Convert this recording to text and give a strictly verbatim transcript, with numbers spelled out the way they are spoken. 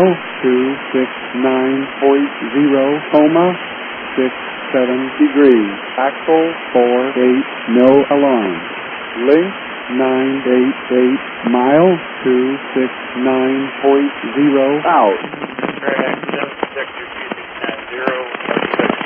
two six nine point zero, coma, six seven degrees. Axle four eight, no alarm. Link nine eight eight, mile two six nine point zero out. Right, seven six, you're keeping at zero.